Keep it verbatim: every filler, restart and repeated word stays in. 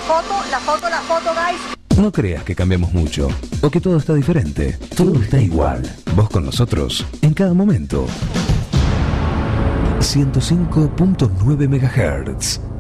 foto, la foto, la foto, guys. No creas que cambiamos mucho o que todo está diferente. Todo está igual. Vos con nosotros en cada momento. ciento cinco punto nueve megahertz.